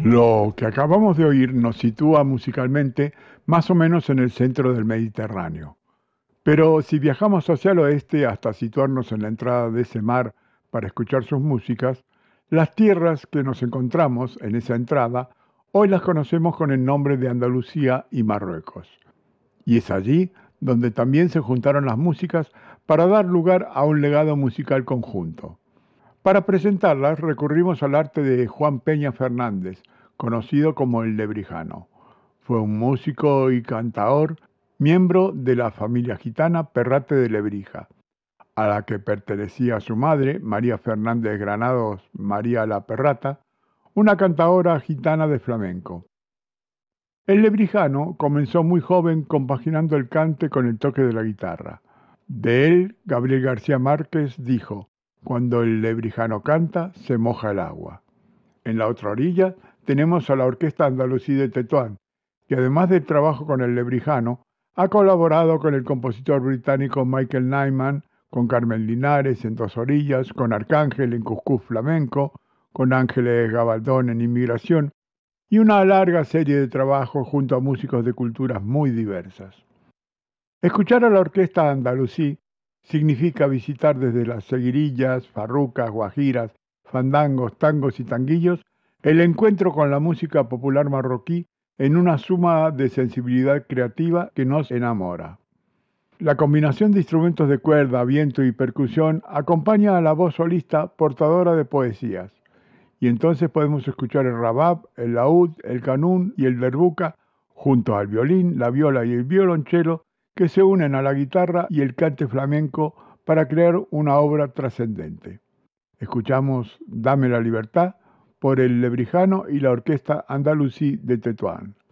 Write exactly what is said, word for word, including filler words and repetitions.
Lo que acabamos de oír nos sitúa musicalmente más o menos en el centro del Mediterráneo. Pero si viajamos hacia el oeste hasta situarnos en la entrada de ese mar para escuchar sus músicas, las tierras que nos encontramos en esa entrada hoy las conocemos con el nombre de Andalucía y Marruecos. Y es allí donde también se juntaron las músicas para dar lugar a un legado musical conjunto. Para presentarlas recurrimos al arte de Juan Peña Fernández, conocido como el Lebrijano. Fue un músico y cantaor, miembro de la familia gitana Perrate de Lebrija, a la que pertenecía su madre, María Fernández Granados María la Perrata, una cantaora gitana de flamenco. El lebrijano comenzó muy joven compaginando el cante con el toque de la guitarra. De él, Gabriel García Márquez dijo: "Cuando el lebrijano canta, se moja el agua". En la otra orilla tenemos a la Orquesta Andalusí de Tetuán, que además del trabajo con el lebrijano, ha colaborado con el compositor británico Michael Nyman, con Carmen Linares en Dos Orillas, con Arcángel en Cuscús Flamenco, con Ángeles Gabaldón en Inmigración, y una larga serie de trabajos junto a músicos de culturas muy diversas. Escuchar a la Orquesta Andalusí significa visitar desde las seguirillas, farrucas, guajiras, fandangos, tangos y tanguillos el encuentro con la música popular marroquí en una suma de sensibilidad creativa que nos enamora. La combinación de instrumentos de cuerda, viento y percusión acompaña a la voz solista portadora de poesías. Y entonces podemos escuchar el rabab, el laúd, el canún y el derbuca junto al violín, la viola y el violonchelo que se unen a la guitarra y el cante flamenco para crear una obra trascendente. Escuchamos Dame la libertad por el Lebrijano y la Orquesta Andalusí de Tetuán.